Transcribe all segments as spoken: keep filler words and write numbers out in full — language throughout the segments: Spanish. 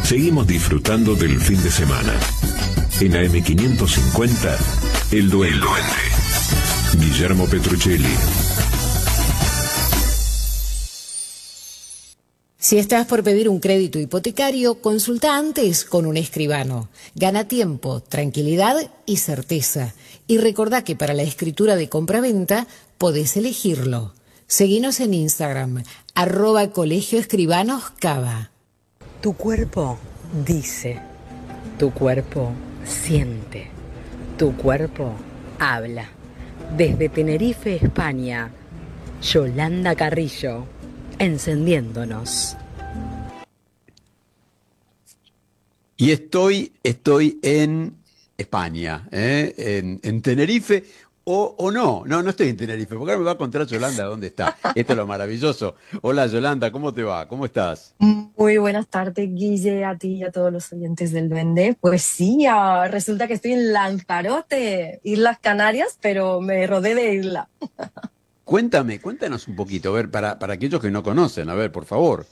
Seguimos disfrutando del fin de semana. En A M quinientos cincuenta, El Duende. El Duende. Guillermo Petruccelli. Si estás por pedir un crédito hipotecario, consulta antes con un escribano. Gana tiempo, tranquilidad y certeza. Y recordá que para la escritura de compraventa podés elegirlo. Seguinos en Instagram, arroba Colegio Escribanos Cava. Tu cuerpo dice, tu cuerpo siente, tu cuerpo habla. Desde Tenerife, España, Yolanda Carrillo, encendiéndonos. Y estoy, estoy en España, ¿eh? en, en Tenerife, o, o no, no, no estoy en Tenerife, porque ahora me va a contar Yolanda dónde está. Esto es lo maravilloso. Hola Yolanda, ¿cómo te va? ¿Cómo estás? Muy buenas tardes, Guille, a ti y a todos los oyentes del Duende. Pues sí, ah, resulta que estoy en Lanzarote, Islas Canarias, pero me rodé de isla. Cuéntame, cuéntanos un poquito, a ver, para, para aquellos que no conocen, a ver, por favor.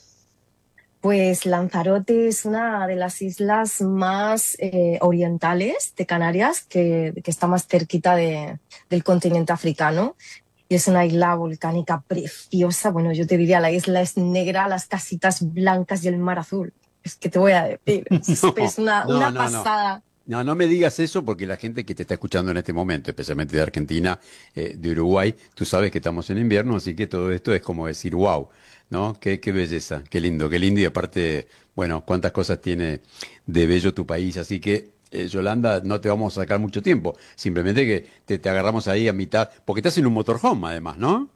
Pues Lanzarote es una de las islas más eh, orientales de Canarias, que, que está más cerquita de, del continente africano. Y es una isla volcánica preciosa. Bueno, yo te diría, la isla es negra, las casitas blancas y el mar azul. Es que te voy a decir, es, No, es una, no, una no, no. pasada. No, no me digas eso porque la gente que te está escuchando en este momento, especialmente de Argentina, eh, de Uruguay, tú sabes que estamos en invierno, así que todo esto es como decir, wow, ¿no? Qué, qué belleza, qué lindo, qué lindo y aparte, bueno, cuántas cosas tiene de bello tu país, así que, eh, Yolanda, no te vamos a sacar mucho tiempo, simplemente que te, te agarramos ahí a mitad, porque estás en un motorhome además, ¿no?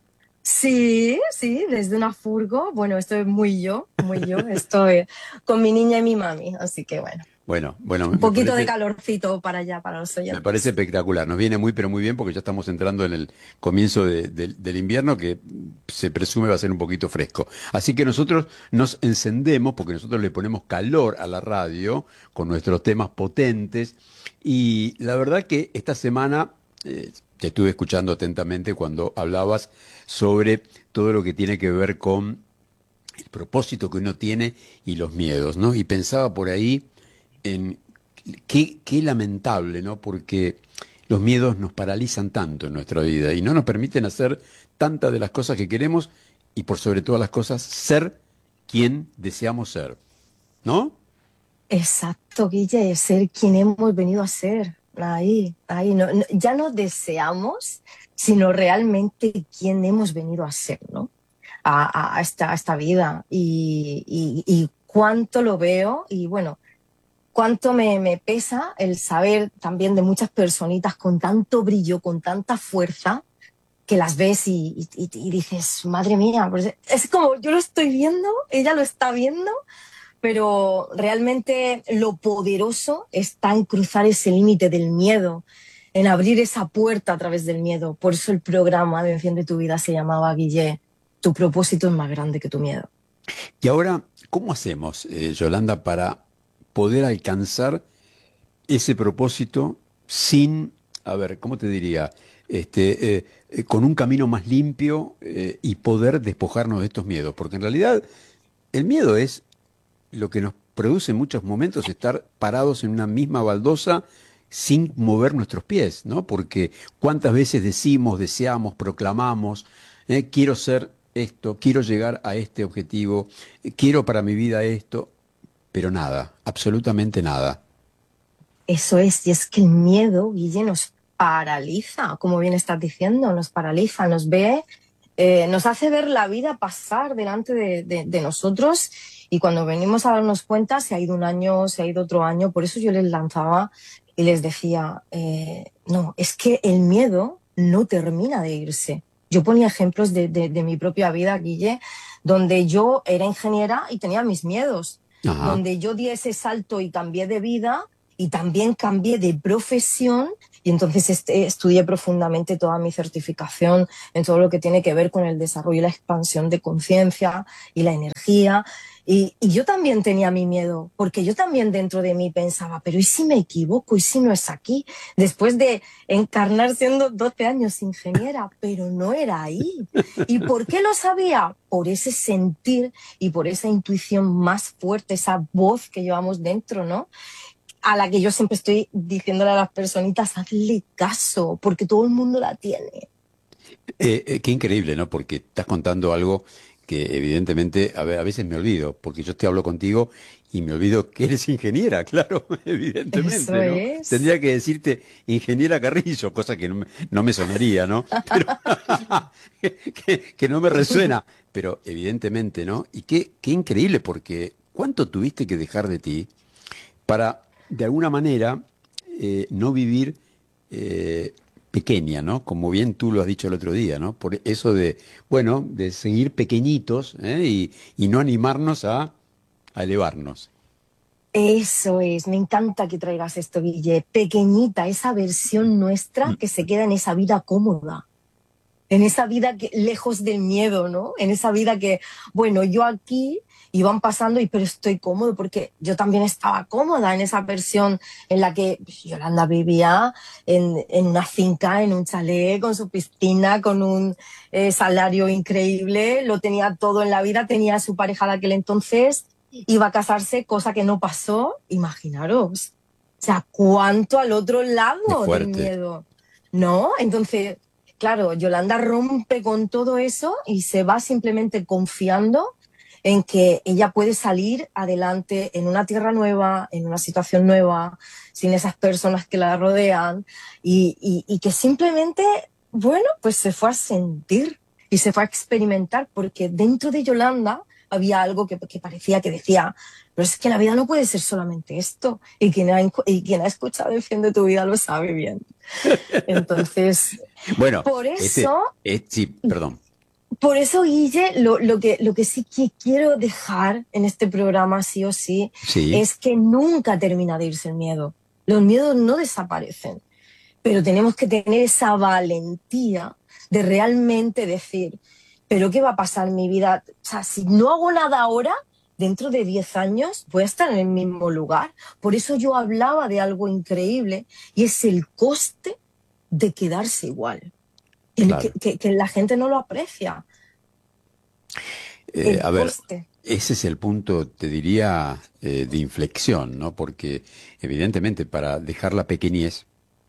Sí, sí, desde una furgo. Bueno, estoy muy yo, muy yo. Estoy con mi niña y mi mami, así que bueno, Bueno, bueno, un me poquito de parece... calorcito para allá, para los Me parece oyentes. espectacular, nos viene muy pero muy bien porque ya estamos entrando en el comienzo de- del del invierno que se presume va a ser un poquito fresco. Así que nosotros nos encendemos porque nosotros le ponemos calor a la radio con nuestros temas potentes y la verdad que esta semana eh, te estuve escuchando atentamente cuando hablabas sobre todo lo que tiene que ver con el propósito que uno tiene y los miedos, ¿no? Y pensaba por ahí en qué, qué lamentable, ¿no? Porque los miedos nos paralizan tanto en nuestra vida y no nos permiten hacer tantas de las cosas que queremos y por sobre todas las cosas ser quien deseamos ser, ¿no? Exacto, Guille, ser quien hemos venido a ser. Ahí, ahí. No, no- ya no deseamos, sino realmente quién hemos venido a ser, ¿no? A, a- a esta, a esta vida. Y, y- y cuánto lo veo, y bueno, cuánto me, me pesa el saber también de muchas personitas con tanto brillo, con tanta fuerza, que las ves y, y- y- y dices, madre mía, pues es como yo lo estoy viendo, ella lo está viendo, pero realmente lo poderoso está en cruzar ese límite del miedo, en abrir esa puerta a través del miedo. Por eso el programa de Enciende tu vida se llamaba, Guille, tu propósito es más grande que tu miedo. Y ahora, ¿cómo hacemos, eh, Yolanda, para poder alcanzar ese propósito sin, a ver, ¿cómo te diría? Este, eh, eh, con un camino más limpio eh, y poder despojarnos de estos miedos, porque en realidad el miedo es lo que nos produce en muchos momentos estar parados en una misma baldosa sin mover nuestros pies, ¿no? Porque cuántas veces decimos, deseamos, proclamamos, eh, quiero ser esto, quiero llegar a este objetivo, eh, quiero para mi vida esto, pero nada, absolutamente nada. Eso es, y es que el miedo, Guille, nos paraliza, como bien estás diciendo, nos paraliza, nos ve, eh, nos hace ver la vida pasar delante de, de- de nosotros y cuando venimos a darnos cuenta se ha ido un año, se ha ido otro año, por eso yo les lanzaba y les decía, eh, no, es que el miedo no termina de irse. Yo ponía ejemplos de, de- de mi propia vida, Guille, donde yo era ingeniera y tenía mis miedos, Ajá. donde yo di ese salto y cambié de vida y también cambié de profesión y entonces este, estudié profundamente toda mi certificación en todo lo que tiene que ver con el desarrollo y la expansión de conciencia y la energía. Y, y yo también tenía mi miedo, porque yo también dentro de mí pensaba, pero ¿y si me equivoco? ¿Y si no es aquí? Después de encarnar siendo doce años ingeniera, pero no era ahí. ¿Y por qué lo sabía? Por ese sentir y por esa intuición más fuerte, esa voz que llevamos dentro, ¿no? A la que yo siempre estoy diciéndole a las personitas, hazle caso, porque todo el mundo la tiene. Eh, eh, qué increíble, ¿no? Porque estás contando algo que evidentemente a, ve- a veces me olvido, porque yo te hablo contigo y me olvido que eres ingeniera, claro, Eso evidentemente, ¿no? es. Tendría que decirte ingeniera Carrillo, cosa que no me, no me sonaría, ¿no? Pero que, que no me resuena, pero evidentemente, ¿no? Y qué, qué increíble, porque ¿cuánto tuviste que dejar de ti para, de alguna manera, eh, no vivir eh, pequeña, ¿no? Como bien tú lo has dicho el otro día, ¿no? Por eso de, bueno, de seguir pequeñitos, ¿eh? y, y no animarnos a, a elevarnos. Eso es, me encanta que traigas esto, Guille. Pequeñita, esa versión nuestra que se queda en esa vida cómoda, en esa vida que, lejos del miedo, ¿no? En esa vida que, bueno, yo aquí y van pasando, y pero estoy cómodo porque yo también estaba cómoda en esa versión en la que pues, Yolanda vivía en, en una finca, en un chalet, con su piscina, con un eh, salario increíble, lo tenía todo en la vida, tenía a su pareja de aquel entonces, iba a casarse, cosa que no pasó, imaginaros. O sea, ¿cuánto al otro Qué lado del fuerte. miedo? ¿No? Entonces, claro, Yolanda rompe con todo eso y se va simplemente confiando en que ella puede salir adelante en una tierra nueva, en una situación nueva, sin esas personas que la rodean y, y, y que simplemente, bueno, pues se fue a sentir y se fue a experimentar porque dentro de Yolanda había algo que, que parecía que decía, pero es que la vida no puede ser solamente esto y quien ha, y quien ha escuchado Defiende tu vida lo sabe bien. Entonces, Bueno, por este, eso, eh, sí, perdón. por eso, Guille, lo, lo que, lo que sí que quiero dejar en este programa, sí o sí, Sí, es que nunca termina de irse el miedo. Los miedos no desaparecen, pero tenemos que tener esa valentía de realmente decir, ¿pero qué va a pasar en mi vida? O sea, si no hago nada ahora, dentro de diez años voy a estar en el mismo lugar. Por eso yo hablaba de algo increíble y es el coste de quedarse igual. El que, claro. que, que la gente no lo aprecia. Eh, El a ver, coste. ese es el punto, te diría, eh, de inflexión, ¿no? Porque evidentemente para dejar la pequeñez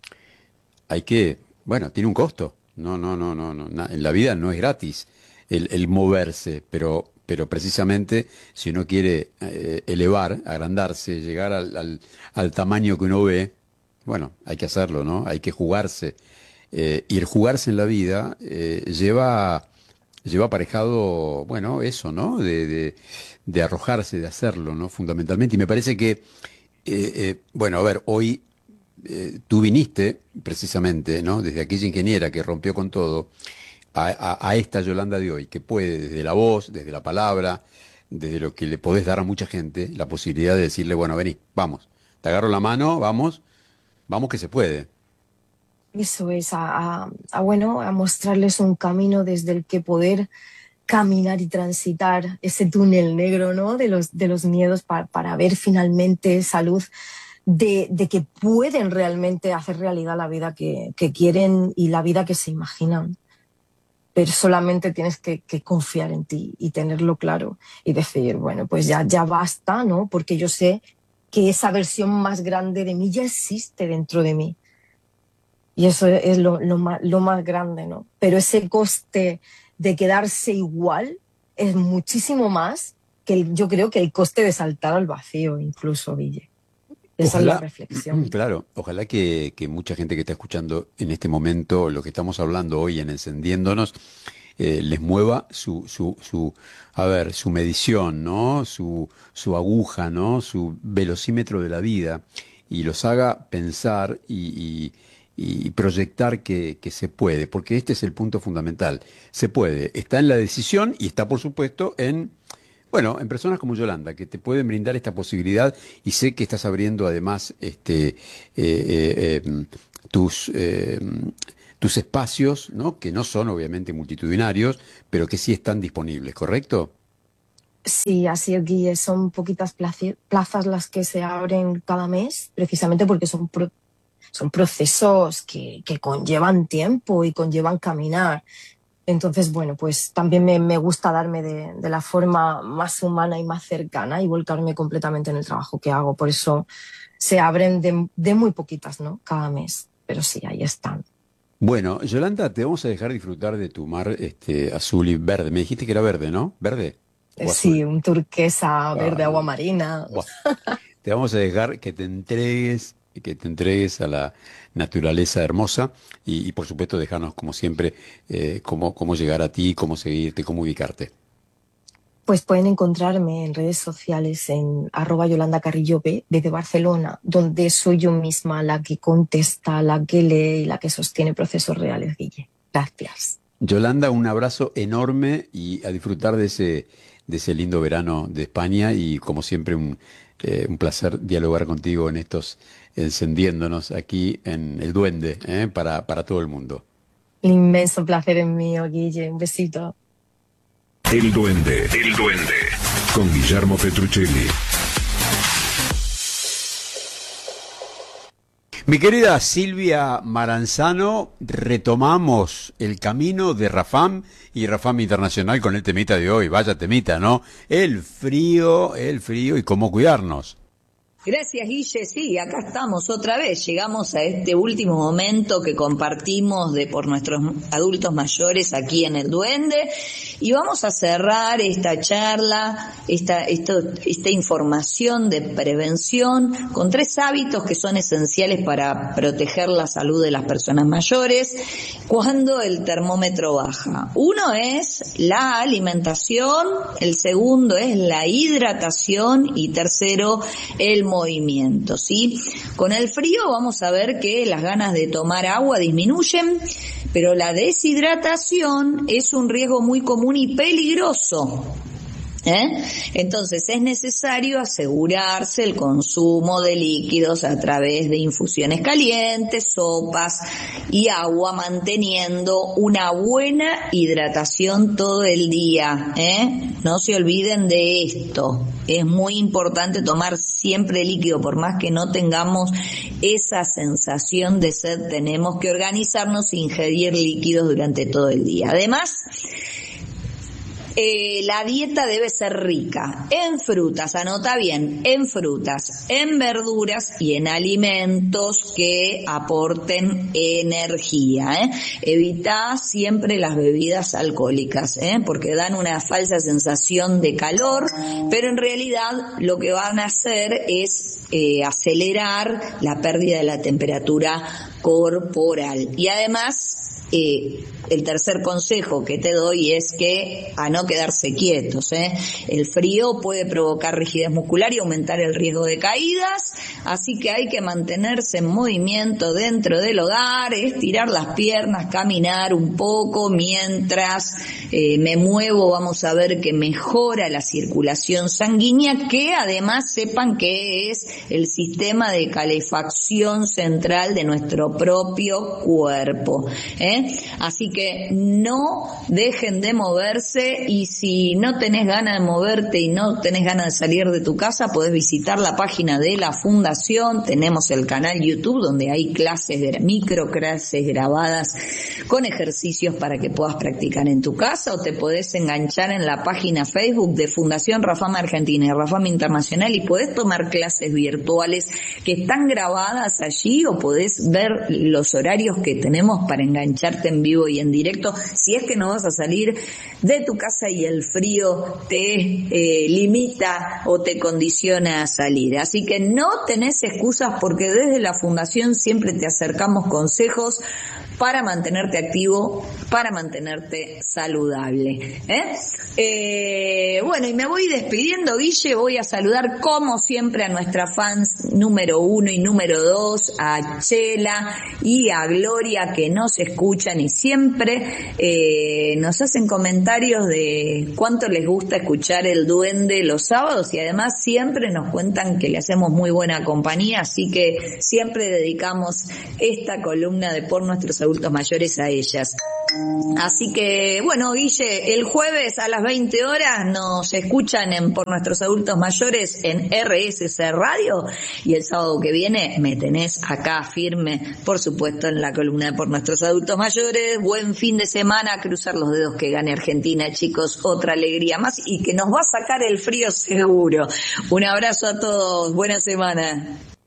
hay que, bueno, tiene un costo. No, no, no, no, no. na- En la vida no es gratis el, el moverse, pero, pero precisamente si uno quiere eh, elevar, agrandarse, llegar al, al, al tamaño que uno ve, bueno, hay que hacerlo, ¿no? Hay que jugarse. Eh, y el jugarse en la vida eh, lleva, lleva aparejado, bueno, eso, ¿no? De, de, de arrojarse, de hacerlo, ¿no? Fundamentalmente. Y me parece que, eh, eh, bueno, a ver, hoy eh, tú viniste precisamente, ¿no? Desde aquella ingeniera que rompió con todo, a, a- a esta Yolanda de hoy, que puede desde la voz, desde la palabra, desde lo que le podés dar a mucha gente, la posibilidad de decirle, bueno, vení, vamos, te agarro la mano, vamos, vamos que se puede. Eso es, a, a- a, bueno, a mostrarles un camino desde el que poder caminar y transitar ese túnel negro, ¿no? De los, de los miedos pa- para ver finalmente esa luz de, de que pueden realmente hacer realidad la vida que, que quieren y la vida que se imaginan. Pero solamente tienes que, que confiar en ti y tenerlo claro y decir, bueno, pues ya, ya basta, ¿no? Porque yo sé que esa versión más grande de mí ya existe dentro de mí. Y eso es lo, lo más, lo más grande, ¿no? Pero ese coste de quedarse igual es muchísimo más que el- yo creo que el coste de saltar al vacío, incluso, Ville. Esa es la Ojalá, reflexión. claro, ojalá que, que mucha gente que está escuchando en este momento lo que estamos hablando hoy en Encendiéndonos, eh, les mueva su, su, su, a ver, su medición, ¿no? Su, su aguja, ¿no? Su velocímetro de la vida y los haga pensar y, y- y proyectar que, que se puede, porque este es el punto fundamental. Se puede, está en la decisión y está, por supuesto, en, bueno, en personas como Yolanda, que te pueden brindar esta posibilidad y sé que estás abriendo además este, eh, eh, eh, tus, eh, tus espacios, ¿no? Que no son obviamente multitudinarios, pero que sí están disponibles, ¿correcto? Sí, así es, Guille. Son poquitas placi- plazas las que se abren cada mes, precisamente porque son, pro- son procesos que, que conllevan tiempo y conllevan caminar. Entonces, bueno, pues también me, me gusta darme de, de la forma más humana y más cercana y volcarme completamente en el trabajo que hago. Por eso se abren de, de muy poquitas, ¿no? Cada mes. Pero sí, ahí están. Bueno, Yolanda, te vamos a dejar disfrutar de tu mar este, azul y verde. Me dijiste que era verde, ¿no? ¿Verde Eh, o Sí, azul? un turquesa, verde, agua Ah, marina. buah. Te vamos a dejar que te entregues, que te entregues a la naturaleza hermosa y, y por supuesto dejarnos como siempre eh, cómo, cómo llegar a ti, cómo seguirte, cómo ubicarte. Pues pueden encontrarme en redes sociales en arroba Yolanda Carrillo B desde Barcelona, donde soy yo misma la que contesta, la que lee y la que sostiene procesos reales, Guille. Gracias. Yolanda, un abrazo enorme y a disfrutar de ese, de ese lindo verano de España y como siempre un, eh, un placer dialogar contigo en estos encendiéndonos aquí en El Duende, ¿eh? para, para todo el mundo. El inmenso placer es mío, Guille. Un besito. El Duende, el Duende, con Guillermo Petruccelli. Mi querida Silvia Maranzano, retomamos el camino de Rafam y Rafam Internacional con el temita de hoy. Vaya temita, ¿no? El frío, el frío y cómo cuidarnos. Gracias, Guille. Sí, acá estamos otra vez. Llegamos a este último momento que compartimos de por nuestros adultos mayores aquí en El Duende y vamos a cerrar esta charla, esta, esto, esta información de prevención con tres hábitos que son esenciales para proteger la salud de las personas mayores cuando el termómetro baja. Uno es la alimentación, el segundo es la hidratación y tercero, el movimiento, ¿sí? Con el frío vamos a ver que las ganas de tomar agua disminuyen, pero la deshidratación es un riesgo muy común y peligroso. ¿Eh? Entonces es necesario asegurarse el consumo de líquidos a través de infusiones calientes, sopas y agua, manteniendo una buena hidratación todo el día. ¿Eh? No se olviden de esto. Es muy importante tomar siempre líquido, por más que no tengamos esa sensación de sed, tenemos que organizarnos e ingerir líquidos durante todo el día. Además, Eh, la dieta debe ser rica en frutas, anota bien, en frutas, en verduras y en alimentos que aporten energía. ¿eh? Evita siempre las bebidas alcohólicas, ¿eh? porque dan una falsa sensación de calor, pero en realidad lo que van a hacer es eh, acelerar la pérdida de la temperatura corporal. Y además, Eh, el tercer consejo que te doy es que a no quedarse quietos, ¿eh? El frío puede provocar rigidez muscular y aumentar el riesgo de caídas, así que hay que mantenerse en movimiento dentro del hogar, estirar las piernas, caminar un poco mientras eh, me muevo. Vamos a ver que mejora la circulación sanguínea, que además sepan que es el sistema de calefacción central de nuestro propio cuerpo, ¿eh? Así que no dejen de moverse, y si no tenés ganas de moverte y no tenés ganas de salir de tu casa, podés visitar la página de la Fundación. Tenemos el canal YouTube donde hay clases, de micro clases grabadas con ejercicios para que puedas practicar en tu casa, o te podés enganchar en la página Facebook de Fundación Rafam Argentina y Rafam Internacional y podés tomar clases virtuales que están grabadas allí, o podés ver los horarios que tenemos para enganchar en vivo y en directo, si es que no vas a salir de tu casa y el frío te eh, limita o te condiciona a salir. Así que no tenés excusas, porque desde la Fundación siempre te acercamos consejos para mantenerte activo, para mantenerte saludable. ¿eh? Eh, bueno, y me voy despidiendo, Guille. Voy a saludar como siempre a nuestras fans número uno y número dos, a Chela y a Gloria, que nos escuchan y siempre eh, nos hacen comentarios de cuánto les gusta escuchar El Duende los sábados, y además siempre nos cuentan que le hacemos muy buena compañía, así que siempre dedicamos esta columna de Por Nuestros Adultos Mayores a ellas. Así que, bueno, Guille, el jueves a las veinte horas nos escuchan en Por Nuestros Adultos Mayores en R S C Radio, y el sábado que viene me tenés acá firme, por supuesto, en la columna de Por Nuestros Adultos Mayores. Buen fin de semana, cruzar los dedos que gane Argentina, chicos, otra alegría más y que nos va a sacar el frío seguro. Un abrazo a todos, buena semana.